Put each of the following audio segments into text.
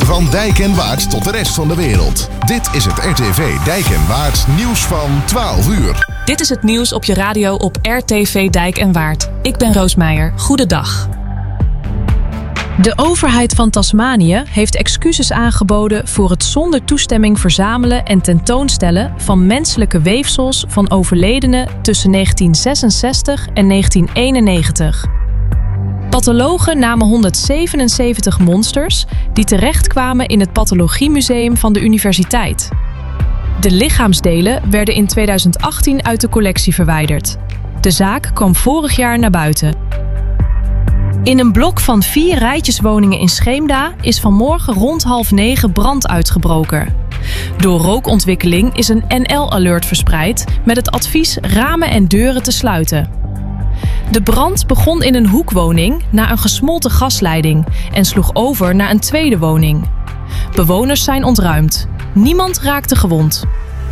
Van Dijk en Waard tot de rest van de wereld. Dit is het RTV Dijk en Waard nieuws van 12 uur. Dit is het nieuws op je radio op RTV Dijk en Waard. Ik ben Roos Meijer. Goedendag. De overheid van Tasmanië heeft excuses aangeboden voor het zonder toestemming verzamelen en tentoonstellen van menselijke weefsels van overledenen tussen 1966 en 1991. Pathologen namen 177 monsters die terechtkwamen in het Pathologiemuseum van de universiteit. De lichaamsdelen werden in 2018 uit de collectie verwijderd. De zaak kwam vorig jaar naar buiten. In een blok van 4 rijtjeswoningen in Scheemda is vanmorgen rond 8:30 brand uitgebroken. Door rookontwikkeling is een NL-alert verspreid met het advies ramen en deuren te sluiten. De brand begon in een hoekwoning na een gesmolten gasleiding en sloeg over naar een tweede woning. Bewoners zijn ontruimd. Niemand raakte gewond.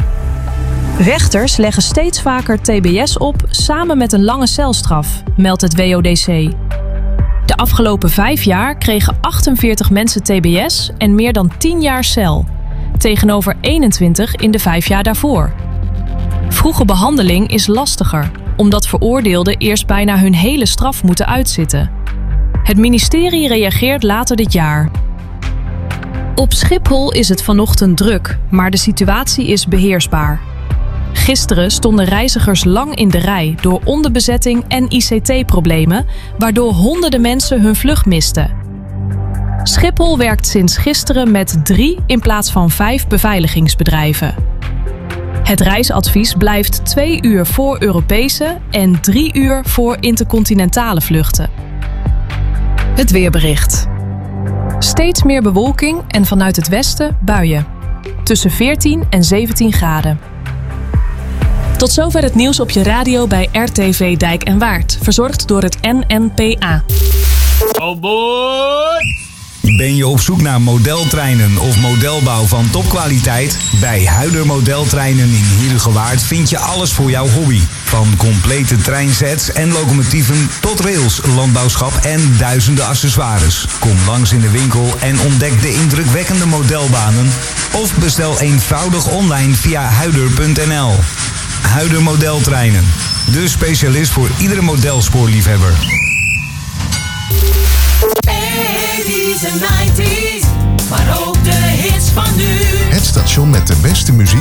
Rechters leggen steeds vaker TBS op samen met een lange celstraf, meldt het WODC. De afgelopen 5 jaar kregen 48 mensen TBS en meer dan 10 jaar cel, tegenover 21 in de 5 jaar daarvoor. Vroege behandeling is lastiger, omdat veroordeelden eerst bijna hun hele straf moeten uitzitten. Het ministerie reageert later dit jaar. Op Schiphol is het vanochtend druk, maar de situatie is beheersbaar. Gisteren stonden reizigers lang in de rij door onderbezetting en ICT-problemen, waardoor honderden mensen hun vlucht misten. Schiphol werkt sinds gisteren met 3 in plaats van 5 beveiligingsbedrijven. Het reisadvies blijft 2 uur voor Europese en 3 uur voor intercontinentale vluchten. Het weerbericht. Steeds meer bewolking en vanuit het westen buien. Tussen 14 en 17 graden. Tot zover het nieuws op je radio bij RTV Dijk en Waard. Verzorgd door het NNPA. Oh boy! Ben je op zoek naar modeltreinen of modelbouw van topkwaliteit? Bij Huider Modeltreinen in Heerhugowaard vind je alles voor jouw hobby. Van complete treinsets en locomotieven tot rails, landbouwschap en duizenden accessoires. Kom langs in de winkel en ontdek de indrukwekkende modelbanen. Of bestel eenvoudig online via huider.nl. Huider Modeltreinen. De specialist voor iedere modelspoorliefhebber. 80s en 90s, maar ook de hits van nu. Het station met de beste muziek